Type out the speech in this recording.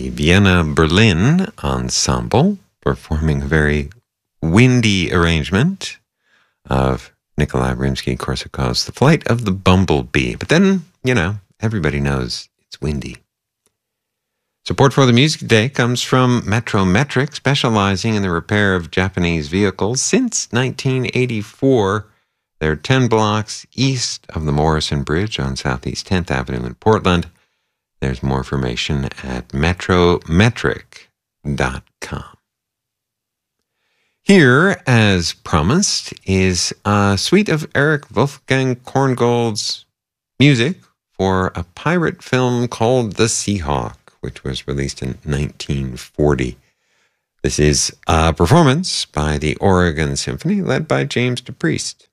the Vienna Berlin Ensemble performing a very windy arrangement of Nikolai Rimsky-Korsakov's The Flight of the Bumblebee. But then, everybody knows it's windy. Support for the music today comes from Metrometric, specializing in the repair of Japanese vehicles. Since 1984, they're 10 blocks east of the Morrison Bridge on Southeast 10th Avenue in Portland. There's more information at metrometric.com. Here, as promised, is a suite of Erich Wolfgang Korngold's music for a pirate film called The Seahawk, which was released in 1940. This is a performance by the Oregon Symphony led by James DePriest.